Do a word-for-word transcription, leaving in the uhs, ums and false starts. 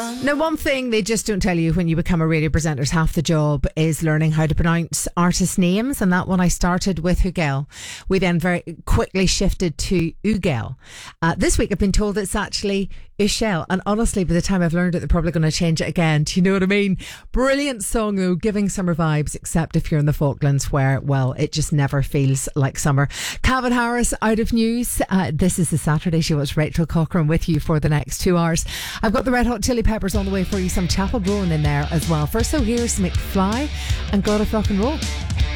Now, one thing they just don't tell you when you become a radio presenter is half the job is learning how to pronounce artist names. And that one I started with Hugel. We then very quickly shifted to Ugel. Uh, this week I've been told it's actually Ushel. And honestly, by the time I've learned it, they're probably going to change it again. Do you know what I mean? Brilliant song though, giving summer vibes, except if you're in the Falklands where, well, it just never feels like summer. Calvin Harris out of news. Uh, this is the Saturday Show. It's Rachel Cochran with you for the next two hours. I've got the Red Hot Chili Peppers on the way for you, some Chapel Roan in there as well. First, so here's McFly and God of Rock and Roll.